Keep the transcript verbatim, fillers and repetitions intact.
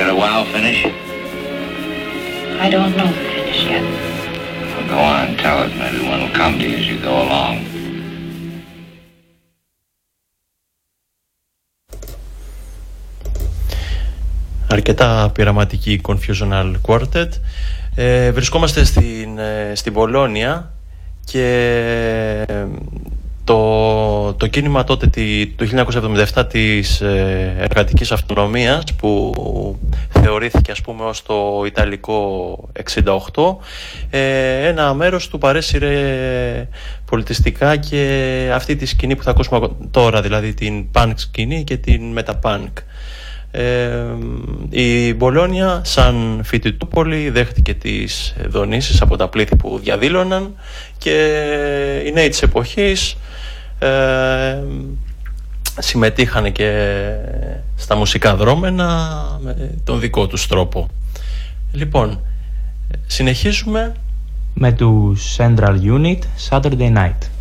a wow finish? I don't know the finish yet. Well, go on, tell us. Maybe one will come to you as you go along. Αρκετά πειραματική Confusional Quartet. Ε, βρισκόμαστε στην, ε, στην Πολώνια και το, το κίνημα τότε το χίλια εννιακόσια εβδομήντα επτά της ε, εργατικής αυτονομίας, που θεωρήθηκε ας πούμε ως το Ιταλικό εξήντα οκτώ, ε, ένα μέρος του παρέσυρε πολιτιστικά και αυτή τη σκηνή που θα ακούσουμε τώρα, δηλαδή την punk σκηνή και την meta-punk. Ε, η Μπολόνια σαν φοιτητούπολη δέχτηκε τις δονήσεις από τα πλήθη που διαδήλωναν και οι νέοι της εποχής ε, συμμετείχαν και στα μουσικά δρόμενα με τον δικό τους τρόπο. Λοιπόν, συνεχίζουμε με του Central Unit Saturday Night.